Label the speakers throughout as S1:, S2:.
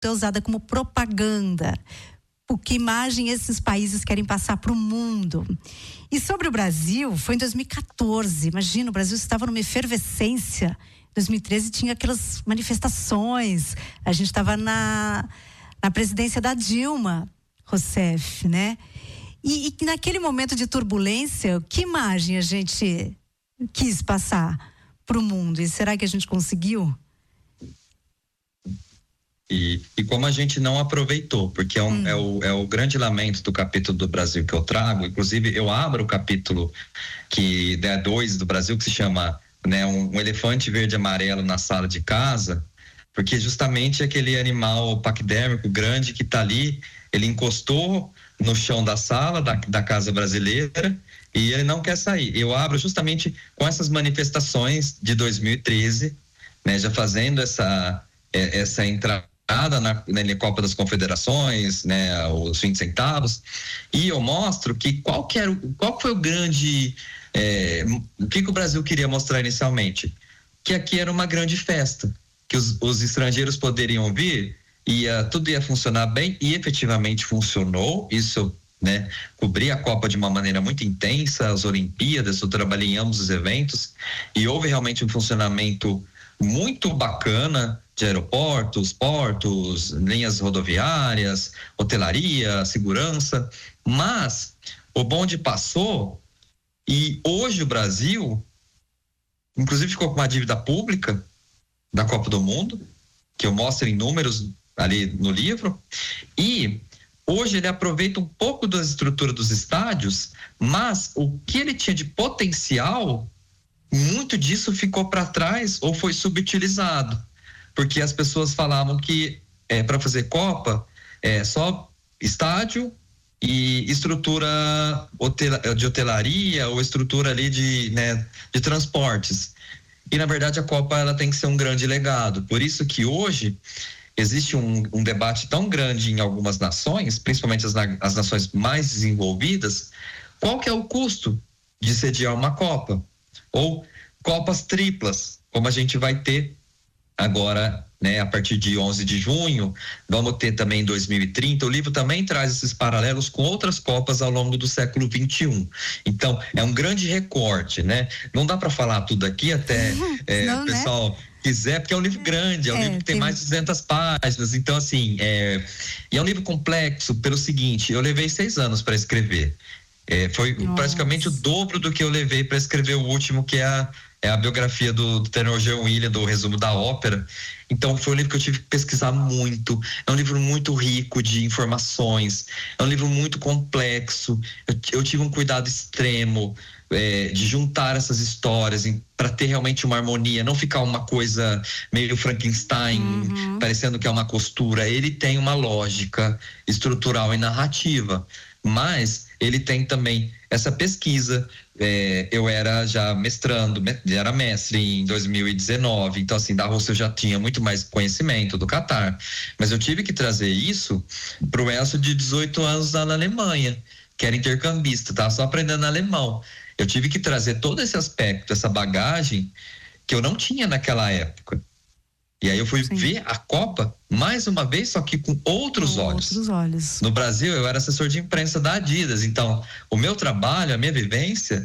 S1: é usada como propaganda. Que imagem esses países querem passar para o mundo. E sobre o Brasil, foi em 2014. Imagina, o Brasil estava numa efervescência. Em 2013 tinha aquelas manifestações. A gente estava na presidência da Dilma Rousseff, né? E naquele momento de turbulência, que imagem a gente quis passar para o mundo? E será que a gente conseguiu?
S2: E como a gente não aproveitou, porque é o grande lamento do capítulo do Brasil que eu trago. Inclusive, eu abro o capítulo que é 2 do Brasil, que se chama, né, um elefante verde e amarelo na sala de casa, porque justamente aquele animal paquidérmico grande que está ali, ele encostou no chão da sala da casa brasileira e ele não quer sair. Eu abro justamente com essas manifestações de 2013, né, já fazendo essa entrada na Copa das Confederações, né, os 20 centavos, e eu mostro que qual foi o grande, o que o Brasil queria mostrar inicialmente? Que aqui era uma grande festa, que os estrangeiros poderiam vir, tudo ia funcionar bem, e efetivamente funcionou. Isso, né, cobri a Copa de uma maneira muito intensa, as Olimpíadas, eu trabalhei em ambos os eventos, e houve realmente um funcionamento muito bacana de aeroportos, portos, linhas rodoviárias, hotelaria, segurança, mas o bonde passou e hoje o Brasil, inclusive, ficou com uma dívida pública da Copa do Mundo, que eu mostro em números ali no livro, e hoje ele aproveita um pouco da estrutura dos estádios, mas o que ele tinha de potencial, muito disso ficou para trás ou foi subutilizado, porque as pessoas falavam que para fazer Copa só estádio e estrutura de hotelaria ou estrutura ali de transportes. E na verdade a Copa ela tem que ser um grande legado. Por isso que hoje existe um debate tão grande em algumas nações, principalmente as nações mais desenvolvidas, qual que é o custo de sediar uma Copa? Ou Copas triplas, como a gente vai ter agora, né, a partir de 11 de junho, vamos ter também em 2030. O livro também traz esses paralelos com outras Copas ao longo do século 21. Então, é um grande recorte, né? Não dá para falar tudo aqui, até não, o pessoal, né, quiser, porque é um livro grande, é um livro que tem mais de 200 páginas. Então, assim, e é um livro complexo pelo seguinte: eu levei 6 anos para escrever. Foi praticamente o dobro do que eu levei para escrever o último, que é a biografia do tenor John Williams, do resumo da ópera. Então foi um livro que eu tive que pesquisar muito. É um livro muito rico de informações, é um livro muito complexo. Eu tive um cuidado extremo de juntar essas histórias para ter realmente uma harmonia, não ficar uma coisa meio Frankenstein, parecendo que é uma costura. Ele tem uma lógica estrutural e narrativa, mas ele tem também essa pesquisa. Eu era já era mestre em 2019, então assim, da Rússia eu já tinha muito mais conhecimento, do Catar, mas eu tive que trazer isso pro Elcio de 18 anos lá na Alemanha, que era intercambista, tava só aprendendo alemão. Eu tive que trazer todo esse aspecto, essa bagagem que eu não tinha naquela época. E aí eu fui ver a Copa mais uma vez, só que com outros olhos. No Brasil, eu era assessor de imprensa da Adidas, então o meu trabalho, a minha vivência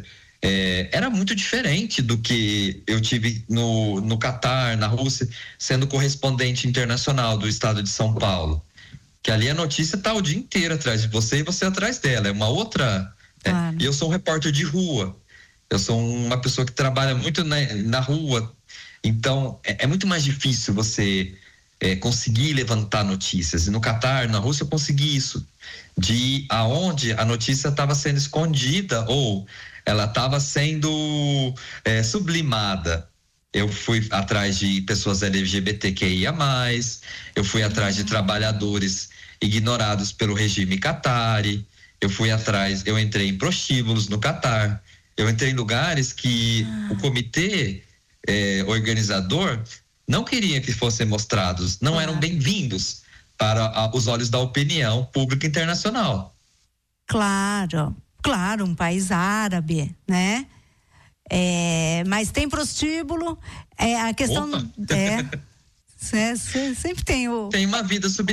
S2: era muito diferente do que eu tive no Catar, na Rússia, sendo correspondente internacional do estado de São Paulo. Que ali a notícia tá o dia inteiro atrás de você e você atrás dela, é uma outra. E eu sou um repórter de rua, eu sou uma pessoa que trabalha muito na rua. Então, é muito mais difícil você conseguir levantar notícias. E no Catar, na Rússia, eu consegui isso. De aonde a notícia estava sendo escondida ou ela estava sendo sublimada. Eu fui atrás de pessoas LGBTQIA+, eu fui atrás de trabalhadores ignorados pelo regime catari, eu entrei em prostíbulos no Catar, eu entrei em lugares que o comitê organizador não queria que fossem mostrados, não eram bem-vindos para os olhos da opinião pública internacional.
S1: Claro, um país árabe, né? Mas tem prostíbulo, a questão sempre tem
S2: uma vida